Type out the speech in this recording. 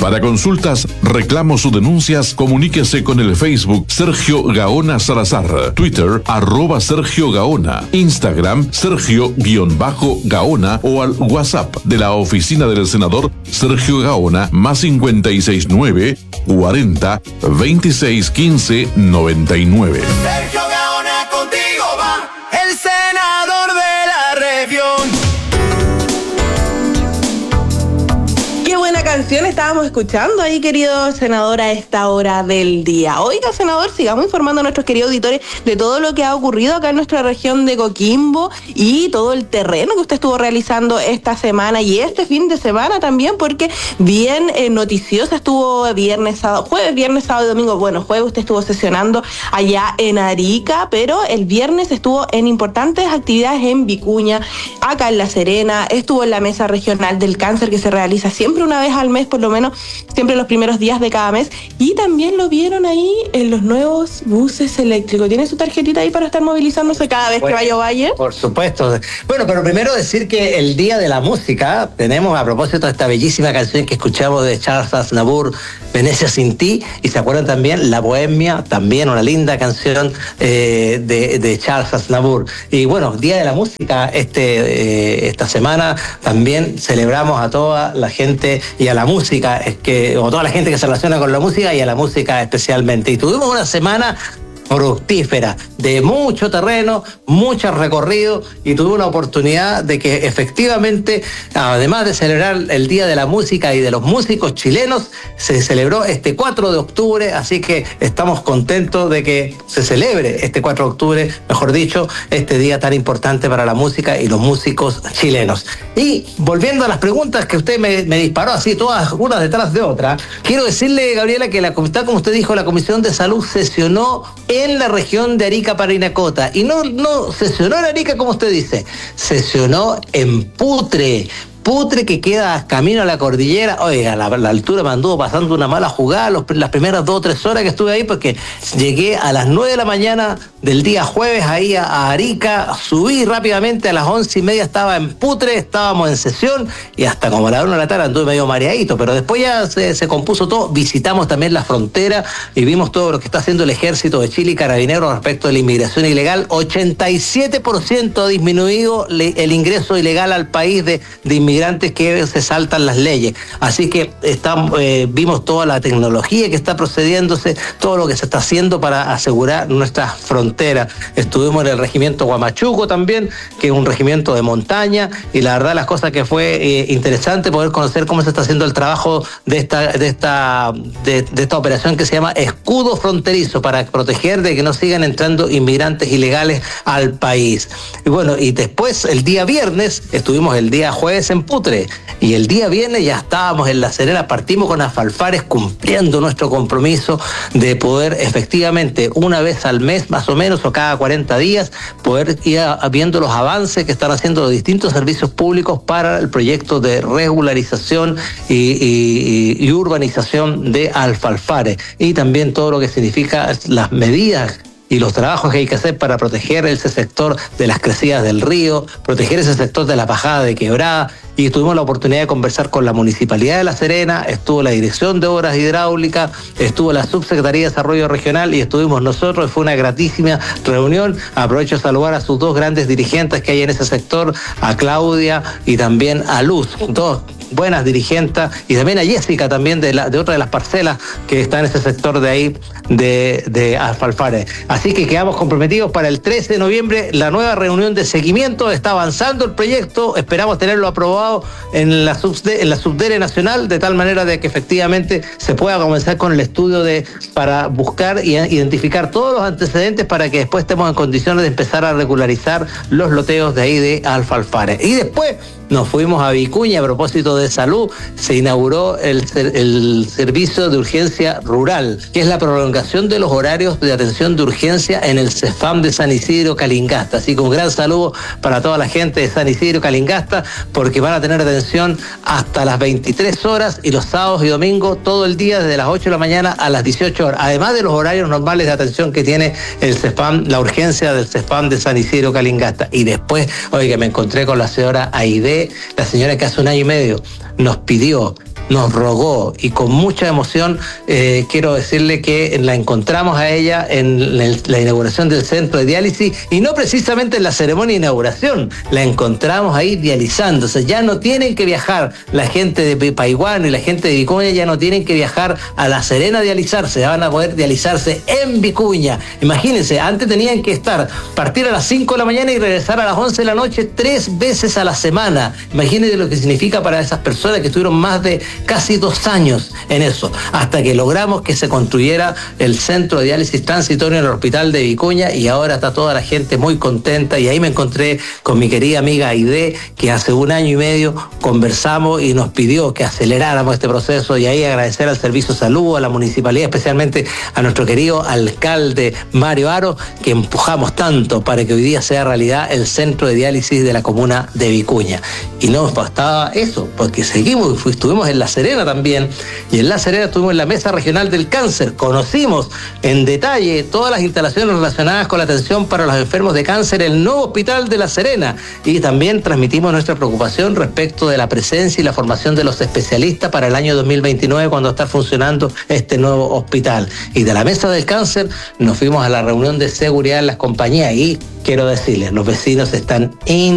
Para consultas, reclamos o denuncias, comuníquese con el Facebook Sergio Gaona Salazar, Twitter @Sergio Gaona, Instagram Sergio_Gaona o al WhatsApp de la oficina del senador Sergio Gaona +569 40 26 15 99. Sergio Gaona, contigo va el senador de la región. Canción estábamos escuchando ahí, querido senador, a esta hora del día. Oiga, senador, sigamos informando a nuestros queridos auditores de todo lo que ha ocurrido acá en nuestra región de Coquimbo y todo el terreno que usted estuvo realizando esta semana y este fin de semana también, porque bien noticiosa estuvo jueves, viernes, sábado y domingo. Bueno, jueves usted estuvo sesionando allá en Arica, pero el viernes estuvo en importantes actividades en Vicuña, acá en La Serena, estuvo en la mesa regional del cáncer que se realiza siempre una vez al mes, por lo menos, siempre los primeros días de cada mes, y también lo vieron ahí en los nuevos buses eléctricos. ¿Tiene su tarjetita ahí para estar movilizándose cada vez que vaya a Valle? Por supuesto. Bueno, pero primero decir que el Día de la Música, tenemos a propósito de esta bellísima canción que escuchamos de Charles Aznavour, Venecia sin ti, y se acuerdan también La Bohemia, también una linda canción de Charles Aznavour. Y bueno, Día de la Música, esta semana también celebramos a toda la gente y a la música, o toda la gente que se relaciona con la música y a la música especialmente. Y tuvimos una semana fructífera, de mucho terreno, mucho recorrido, y tuve la oportunidad de que efectivamente, además de celebrar el Día de la Música y de los músicos chilenos, se celebró este 4 de octubre, así que estamos contentos de que se celebre este 4 de octubre, mejor dicho, este día tan importante para la música y los músicos chilenos. Y volviendo a las preguntas que usted me disparó así, todas unas detrás de otra, quiero decirle, Gabriela, que como usted dijo, la Comisión de Salud sesionó en la región de Arica, Parinacota, y no sesionó en Arica como usted dice, sesionó en Putre, que queda camino a la cordillera. Oiga, la altura me anduvo pasando una mala jugada las primeras 2 o 3 horas que estuve ahí, porque llegué a las 9 de la mañana del día jueves ahí a Arica, subí rápidamente, a las 11:30 estaba en Putre, estábamos en sesión, y hasta como a la 1 de la tarde anduve medio mareadito, pero después ya se compuso todo. Visitamos también la frontera y vimos todo lo que está haciendo el Ejército de Chile y Carabineros respecto de la inmigración ilegal. 87% ha disminuido el ingreso ilegal al país de inmigrantes que se saltan las leyes. Así que vimos toda la tecnología que está procediéndose, todo lo que se está haciendo para asegurar nuestras fronteras. Estuvimos en el regimiento Huamachuco también, que es un regimiento de montaña, y la verdad las cosas que fue interesante poder conocer cómo se está haciendo el trabajo de esta operación que se llama Escudo Fronterizo, para proteger de que no sigan entrando inmigrantes ilegales al país. Y bueno, y después el día viernes, estuvimos el día jueves en Putre, y el día viernes ya estábamos en La Serena, partimos con Alfalfares cumpliendo nuestro compromiso de poder efectivamente una vez al mes más o menos, o cada 40 días, poder ir viendo los avances que están haciendo los distintos servicios públicos para el proyecto de regularización y urbanización de Alfalfares, y también todo lo que significa las medidas y los trabajos que hay que hacer para proteger ese sector de las crecidas del río, proteger ese sector de la bajada de Quebrada. Y tuvimos la oportunidad de conversar con la Municipalidad de La Serena, estuvo la Dirección de Obras Hidráulicas, estuvo la Subsecretaría de Desarrollo Regional y estuvimos nosotros. Fue una gratísima reunión. Aprovecho de saludar a sus 2 grandes dirigentes que hay en ese sector, a Claudia y también a Luz, 2 buenas dirigentes, y también a Jessica también de otra de las parcelas que está en ese sector de ahí de Alfalfares. Así que quedamos comprometidos para el 13 de noviembre, la nueva reunión de seguimiento. Está avanzando el proyecto, esperamos tenerlo aprobado en la Subdere Nacional, de tal manera de que efectivamente se pueda comenzar con el estudio para buscar y identificar todos los antecedentes para que después estemos en condiciones de empezar a regularizar los loteos de ahí de Alfalfares. Y después nos fuimos a Vicuña a propósito de salud. Se inauguró el servicio de urgencia rural, que es la prolongación de los horarios de atención de urgencia en el CEFAM de San Isidro Calingasta. Así que un gran saludo para toda la gente de San Isidro Calingasta, porque van a tener atención hasta las 23 horas y los sábados y domingos todo el día, desde las 8 de la mañana a las 18 horas, además de los horarios normales de atención que tiene el CEFAM, la urgencia del CEFAM de San Isidro Calingasta. Y después, oiga, me encontré con la señora Aide, la señora que hace 1 año y medio nos pidió nos rogó, y con mucha emoción quiero decirle que la encontramos a ella en la inauguración del centro de diálisis, y no precisamente en la ceremonia de inauguración, la encontramos ahí dializándose. Ya no tienen que viajar la gente de Paihuano y la gente de Vicuña, ya no tienen que viajar a La Serena a dializarse, ya van a poder dializarse en Vicuña. Imagínense, antes tenían que partir a las 5 de la mañana y regresar a las 11 de la noche 3 veces a la semana. Imagínense lo que significa para esas personas que estuvieron más de casi 2 años en eso, hasta que logramos que se construyera el centro de diálisis transitorio en el hospital de Vicuña, y ahora está toda la gente muy contenta. Y ahí me encontré con mi querida amiga Aide, que hace 1 año y medio conversamos y nos pidió que aceleráramos este proceso, y ahí agradecer al Servicio de Salud, a la Municipalidad, especialmente a nuestro querido alcalde Mario Aro, que empujamos tanto para que hoy día sea realidad el centro de diálisis de la comuna de Vicuña. Y no nos bastaba eso, porque estuvimos en La Serena también, y en La Serena estuvimos en la Mesa Regional del Cáncer, conocimos en detalle todas las instalaciones relacionadas con la atención para los enfermos de cáncer en el nuevo hospital de La Serena, y también transmitimos nuestra preocupación respecto de la presencia y la formación de los especialistas para el año 2029, cuando está funcionando este nuevo hospital. Y de la Mesa del Cáncer nos fuimos a la reunión de seguridad en las compañías, y quiero decirles, los vecinos están